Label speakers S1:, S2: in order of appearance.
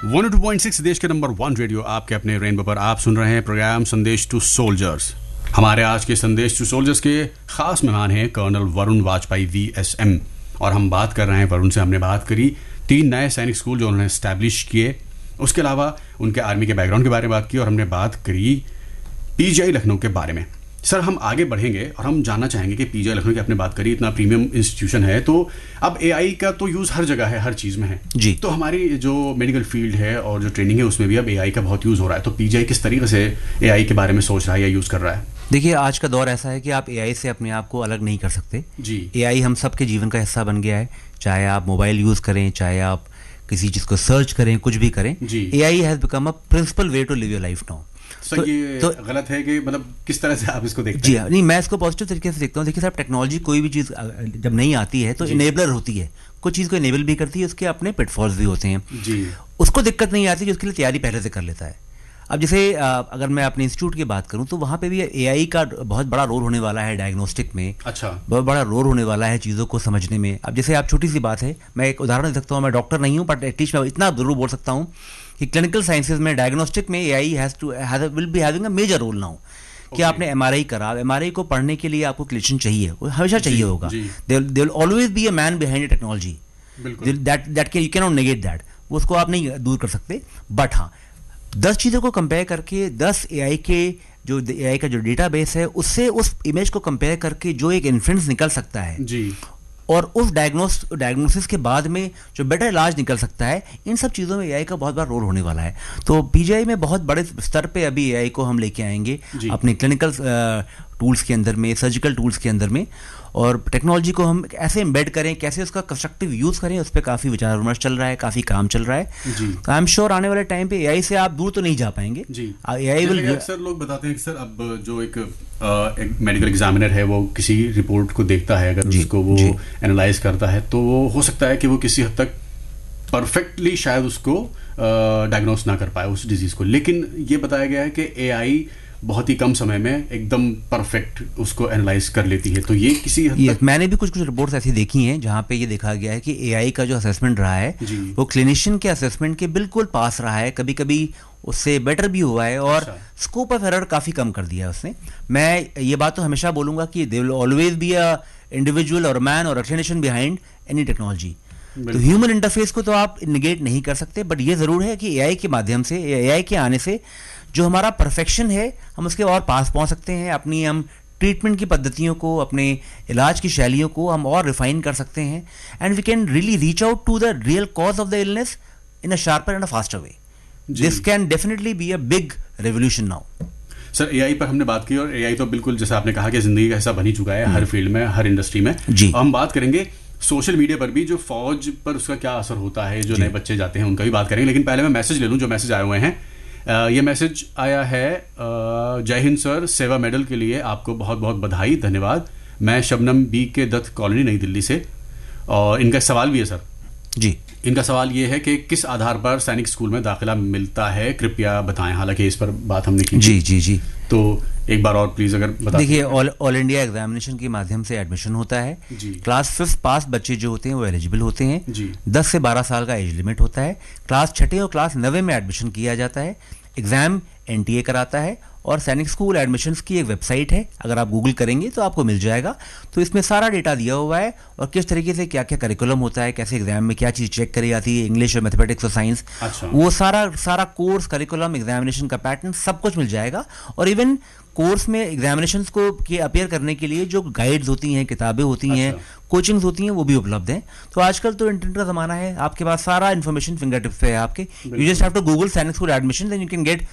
S1: 102.6 देश के number 1 radio आपके अपने रेनबो पर आप सुन रहे हैं प्रोग्राम संदेश टू सोल्जर्स। हमारे आज के संदेश टू सोल्जर्स के खास मेहमान हैं कर्नल वरुण वाजपेयी VSM, और हम बात कर रहे हैं वरुण से। हमने बात करी 3 नए सैनिक स्कूल जो उन्होंने एस्टैब्लिश किए, उसके अलावा उनके आर्मी के बैकग्राउंड के बारे में बात की, और हमने बात करी PGI लखनऊ के बारे में। सर, हम आगे बढ़ेंगे और हम जानना चाहेंगे कि PGI लखनऊ की आपने बात करी, इतना प्रीमियम इंस्टीट्यूशन है, तो अब AI का तो यूज़ हर जगह है, हर चीज़ में है जी। तो हमारी जो मेडिकल फील्ड है और जो ट्रेनिंग है उसमें भी अब AI का बहुत यूज़ हो रहा है, तो PGI किस तरीके से AI के बारे में सोच रहा है या यूज़ कर रहा है?
S2: देखिए, आज का दौर ऐसा है कि आप AI से अपने आप को अलग नहीं कर सकते जी। AI हम सबके जीवन का हिस्सा बन गया है, चाहे आप मोबाइल यूज़ करें, चाहे आप किसी चीज़ को सर्च करें, कुछ भी करें, AI has become a principal way to live your life now.
S1: Sir, ये गलत है कि मतलब किस तरह से आप इसको देखते हैं?
S2: जी नहीं, मैं इसको पॉजिटिव तरीके से देखता हूँ। देखिए साहब, टेक्नोलॉजी कोई भी चीज़ जब नहीं आती है तो इनेबलर होती है, कुछ चीज़ को इनेबल भी करती है, उसके अपने पिटफॉल्स भी होते हैं जी। उसको दिक्कत नहीं आती जो उसके लिए तैयारी पहले से कर लेता है। अब जैसे अगर मैं अपने इंस्टीट्यूट की बात करूं तो वहाँ पे भी AI का बहुत बड़ा रोल होने वाला है डायग्नोस्टिक में। अच्छा, बहुत बड़ा रोल होने वाला है चीज़ों को समझने में। अब जैसे आप छोटी सी बात है, मैं एक उदाहरण दे सकता हूँ, मैं डॉक्टर नहीं हूँ बट एटलीस्ट मैं इतना जरूर बोल सकता हूँ कि क्लिनिकल साइंसेज में डायग्नोस्टिक में AI will be having a major role now. कि आपने MRI करा, MRI को पढ़ने के लिए आपको क्लिनिशियन चाहिए, वो हमेशा चाहिए होगा। There will always be a man behind the technology, that you can not negate that, उसको आप नहीं दूर कर सकते। बट हाँ, 10 चीज़ों को कंपेयर करके 10 AI का जो डेटाबेस है उससे उस इमेज को कंपेयर करके जो एक इन्फ्रेंस निकल सकता है जी, और उस डायग्नोसिस के बाद में जो बेटर इलाज निकल सकता है, इन सब चीज़ों में AI का बहुत बड़ा रोल होने वाला है। तो PGI में बहुत बड़े स्तर पे अभी AI को हम लेके आएंगे अपने क्लिनिकल टूल्स के अंदर में, सर्जिकल टूल्स के अंदर में, और टेक्नोलॉजी को हम ऐसे एम्बेड करें, कैसे उसका कंस्ट्रक्टिव यूज़ करें, उस पर काफ़ी विचार विमर्श चल रहा है, काफ़ी काम चल रहा है जी। आई एम श्योर आने वाले टाइम पे AI से आप दूर तो नहीं जा पाएंगे जी। AI will.
S1: अक्सर लोग बताते हैं कि सर अब जो एक मेडिकल एग्जामिनर है वो किसी रिपोर्ट को देखता है, अगर उसको वो एनालाइज करता है तो वो हो सकता है कि वो किसी हद तक परफेक्टली शायद उसको डायग्नोस ना कर पाए उस डिजीज को, लेकिन ये बताया गया है कि AI बहुत ही कम समय में एकदम परफेक्ट उसको एनालाइज कर लेती है। तो ये किसी हद तक
S2: मैंने भी कुछ रिपोर्ट्स ऐसी देखी हैं जहाँ पे ये देखा गया है कि AI का जो असेसमेंट रहा है वो क्लिनिशियन के असेसमेंट के बिल्कुल पास रहा है, कभी कभी उससे बेटर भी हुआ है, और स्कोप ऑफ एरर काफ़ी कम कर दिया है उसने। मैं ये बात तो हमेशा बोलूँगा कि they will always be a individual और मैन और a clinician behind any technology. तो ह्यूमन इंटरफेस को तो आप निगेट नहीं कर सकते, बट ये ज़रूर है कि AI के माध्यम से, AI के आने से जो हमारा परफेक्शन है हम उसके और पास पहुंच सकते हैं। अपनी हम ट्रीटमेंट की पद्धतियों को, अपने इलाज की शैलियों को हम और रिफाइन कर सकते हैं, and we can really reach out to the real cause of the illness in a sharper and a faster way. This can definitely be a big revolution now.
S1: Sir, AI पर हमने बात की, और AI तो बिल्कुल जैसा आपने कहा कि जिंदगी का हिस्सा बन ही चुका है हर फील्ड में, हर इंडस्ट्री में जी। हम बात करेंगे सोशल मीडिया पर भी, जो फौज पर उसका क्या असर होता है, जो नए बच्चे जाते हैं उनका भी बात करेंगे। लेकिन पहले मैं मैसेज ले लूँ, जो मैसेज आए हुए हैं। ये मैसेज आया है, जय हिंद सर, सेवा मेडल के लिए आपको बहुत बहुत बधाई, धन्यवाद। मैं शबनम B के दत्त कॉलोनी नई दिल्ली से, और इनका सवाल भी है सर जी। इनका सवाल ये है कि किस आधार पर सैनिक स्कूल में दाखिला मिलता है, कृपया बताएं। हालांकि इस पर बात हमने की
S2: जी जी जी,
S1: तो एक बार और प्लीज अगर बता।
S2: देखिए, ऑल इंडिया एग्जामिनेशन के माध्यम से एडमिशन होता है जी। क्लास 5 पास बच्चे जो होते हैं वो एलिजिबल होते हैं जी। 10 से 12 साल का एज लिमिट होता है। क्लास 6 और क्लास 9 में एडमिशन किया जाता है। एग्जाम NTA कराता है, और सैनिक स्कूल एडमिशन्स की एक वेबसाइट है, अगर आप गूगल करेंगे तो आपको मिल जाएगा। तो इसमें सारा डेटा दिया हुआ है, और किस तरीके से क्या क्या करिकुलम होता है, कैसे एग्जाम में क्या चीज़ चेक करी जाती है, इंग्लिश और मैथमेटिक्स और साइंस, वो सारा कोर्स, करिकुलम, एग्जामिनेशन का पैटर्न सब कुछ मिल जाएगा। और इवन कोर्स में एग्जामिनेशंस को के अपेयर करने के लिए जो गाइड्स होती हैं, किताबें होती हैं, कोचिंग्स होती हैं, वो भी उपलब्ध हैं। तो आजकल तो इंटरनेट का ज़माना है, आपके पास सारा इन्फॉर्मेशन फिंगर टिप्स पे है आपके। You just have to Google सैनिक school admission, then you can get